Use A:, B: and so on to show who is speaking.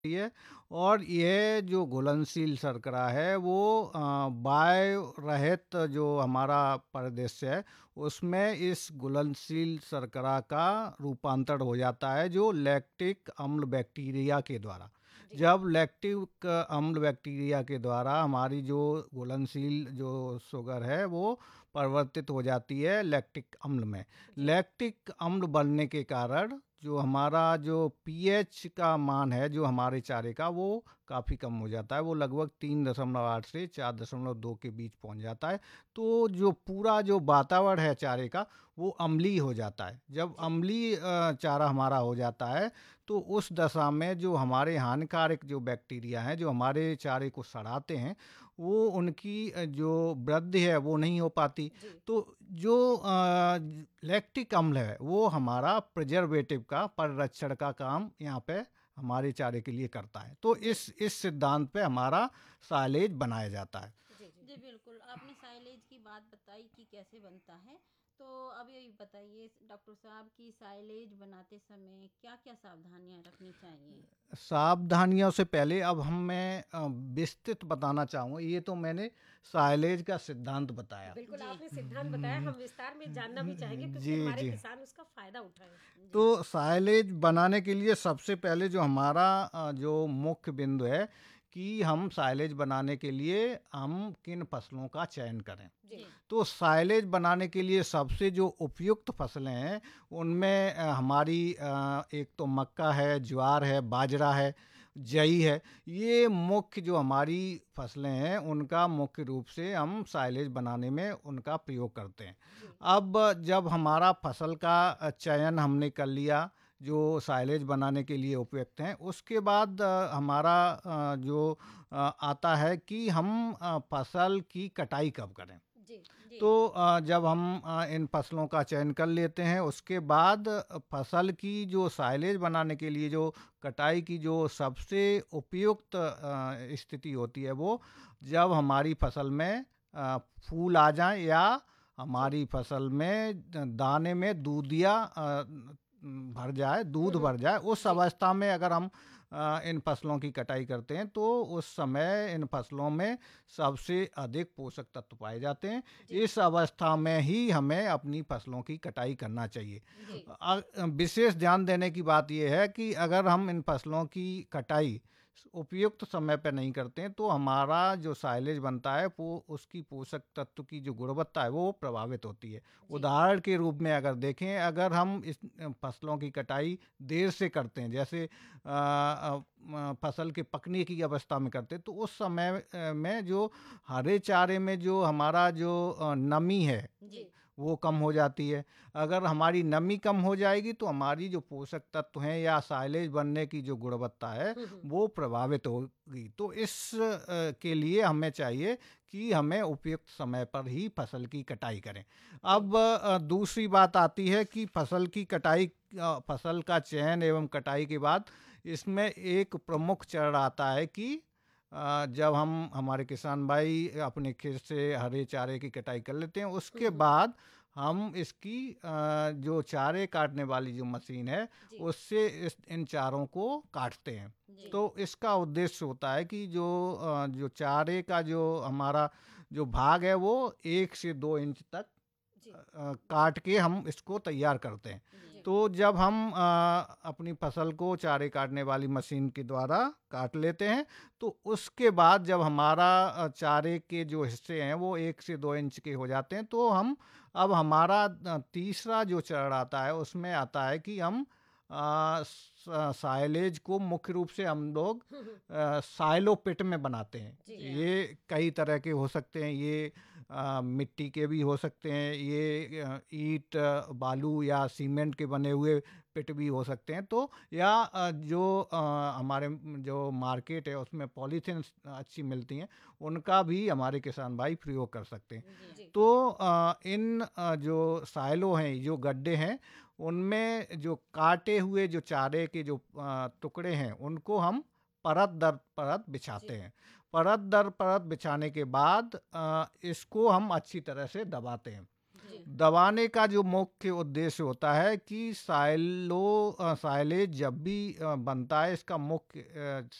A: है। और यह जो घुलनशील शर्करा है वो वायु रहित जो हमारा परिदृश्य है उसमें इस घुलनशील शर्करा का रूपांतरण हो जाता है जो लैक्टिक अम्ल बैक्टीरिया के द्वारा।
B: जी।
A: जब लैक्टिक अम्ल बैक्टीरिया के द्वारा हमारी जो घुलनशील जो शुगर है वो परिवर्तित हो जाती है लैक्टिक अम्ल में।
B: जी।
A: लैक्टिक अम्ल बनने के कारण जो हमारा जो पीएच का मान है जो हमारे चारे का वो काफ़ी कम हो जाता है। वो लगभग 3.8 से 4.2 के बीच पहुंच जाता है। तो जो पूरा जो वातावरण है चारे का वो अम्लीय हो जाता है। जब
B: जी।
A: अम्लीय चारा हमारा हो जाता है तो उस दशा में जो हमारे हानिकारक जो बैक्टीरिया हैं जो हमारे चारे को सड़ाते हैं वो उनकी जो वृद्धि है वो नहीं हो पाती।
B: जी।
A: तो जो लैक्टिक अम्ल है वो हमारा प्रिजर्वेटिव का परिरक्षण का काम यहाँ पे हमारे चारे के लिए करता है। तो
B: जी।
A: इस सिद्धांत पे हमारा साइलेज बनाया जाता है।
B: जी। जी। जी बिल्कुल, आपने साइलेज की बात बताई कि कैसे बनता है। तो अब ये बताइए डॉक्टर साहब कि साइलेज बनाते समय क्या क्या सावधानियां रखनी चाहिए।
A: सावधानियों से पहले अब मैं विस्तृत बताना चाहूँगा। ये तो मैंने साइलेज का सिद्धांत बताया।
B: बिल्कुल,
C: जी।
B: आपने सिद्धांत बताया, हम विस्तार में जानना भी चाहेंगे क्योंकि
A: जी
B: हमारे
A: जी।
B: किसान उसका फायदा उठाएं। जी।
A: तो साइलेज बनाने के लिए सबसे पहले जो हमारा जो मुख्य बिंदु है कि हम साइलेज बनाने के लिए हम किन फसलों का चयन करें।
B: जी।
A: तो साइलेज बनाने के लिए सबसे जो उपयुक्त फसलें हैं उनमें हमारी एक तो मक्का है, ज्वार है, बाजरा है, जई है। ये मुख्य जो हमारी फसलें हैं उनका मुख्य रूप से हम साइलेज बनाने में उनका प्रयोग करते हैं।
B: जी।
A: अब जब हमारा फसल का चयन हमने कर लिया जो साइलेज बनाने के लिए उपयुक्त हैं उसके बाद हमारा जो आता है कि हम फसल की कटाई कब करें।
B: जी। जी।
A: तो जब हम इन फसलों का चयन कर लेते हैं उसके बाद फसल की जो साइलेज बनाने के लिए जो कटाई की जो सबसे उपयुक्त स्थिति होती है वो जब हमारी फसल में फूल आ जाएं या
B: जी।
A: हमारी फसल में दाने में दूधिया भर जाए, दूध भर जाए। उस
B: जी।
A: अवस्था में अगर हम इन फसलों की कटाई करते हैं तो उस समय इन फसलों में सबसे अधिक पोषक तत्व पाए जाते हैं।
B: जी।
A: इस अवस्था में ही हमें अपनी फसलों की कटाई करना चाहिए।
B: जी।
A: विशेष ध्यान देने की बात यह है कि अगर हम इन फसलों की कटाई उपयुक्त समय पर नहीं करते हैं तो हमारा जो साइलेज बनता है वो उसकी पोषक तत्व की जो गुणवत्ता है वो प्रभावित होती है।
B: जी।
A: उदाहरण के रूप में अगर देखें, अगर हम इस फसलों की कटाई देर से करते हैं जैसे फसल के पकने की अवस्था में करते हैं तो उस समय में जो हरे चारे में जो हमारा जो नमी है
B: जी।
A: वो कम हो जाती है। अगर हमारी नमी कम हो जाएगी तो हमारी जो पोषक तत्व हैं या साइलेज बनने की जो गुणवत्ता है वो प्रभावित होगी। तो इस के लिए हमें चाहिए कि हमें उपयुक्त समय पर ही फसल की कटाई करें। अब दूसरी बात आती है कि फसल की कटाई, फसल का चयन एवं कटाई के बाद इसमें एक प्रमुख चरण आता है कि जब हम हमारे किसान भाई अपने खेत से हरे चारे की कटाई कर लेते हैं उसके बाद हम इसकी जो चारे काटने वाली जो मशीन है
B: जी।
A: उससे इन चारों को काटते हैं।
B: जी।
A: तो इसका उद्देश्य होता है कि जो चारे का जो हमारा जो भाग है वो 1 से 2 इंच तक
B: जी।
A: काट के हम इसको तैयार करते हैं।
B: जी।
A: तो जब हम अपनी फसल को चारे काटने वाली मशीन के द्वारा काट लेते हैं तो उसके बाद जब हमारा चारे के जो हिस्से हैं वो 1 से 2 इंच के हो जाते हैं तो हम अब हमारा तीसरा जो चरण आता है उसमें आता है कि हम साइलेज को मुख्य रूप से हम लोग साइलो पिट में बनाते हैं।
B: जी।
A: ये कई तरह के हो सकते हैं, ये मिट्टी के भी हो सकते हैं, ये ईंट बालू या सीमेंट के बने हुए पिट भी हो सकते हैं। तो या जो हमारे जो मार्केट है उसमें पॉलीथीन अच्छी मिलती हैं उनका भी हमारे किसान भाई प्रयोग कर सकते हैं।
B: जी।
A: तो इन जो साइलो हैं, जो गड्ढे हैं, उनमें जो काटे हुए जो चारे के जो टुकड़े हैं उनको हम परत दर परत बिछाते हैं। परत दर परत बिछाने के बाद इसको हम अच्छी तरह से दबाते हैं। दबाने का जो मुख्य उद्देश्य होता है कि साइलेज जब भी बनता है, इसका मुख्य